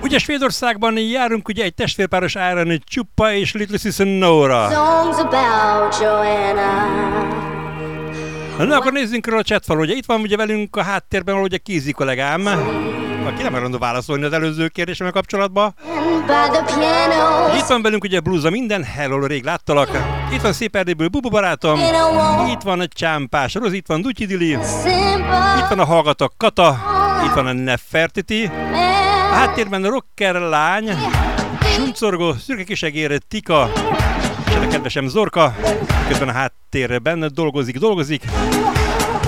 Ugye Svédországban járunk, ugye egy testvérpáros Iron Csupa és Little Sister Nora. Na akkor nézzünk rá a chatfalon, ugye itt van ugye velünk a háttérben ugye Kézi kollégám, aki nem hajlandó válaszolni az előző kérdésemmel kapcsolatban. Itt van velünk ugye Bluza minden, hello, rég láttalak. Itt van Szép Erdélyből Bubu barátom, itt van a Csámpás Rozi, itt van Dutyi Dili, itt van a Hallgatok Kata, itt van a Nefertiti, a háttérben a Rocker lány, Sulcorgó, Szürke Kisegér, Tika, és a kedvesem Zorka, közben a háttérben dolgozik.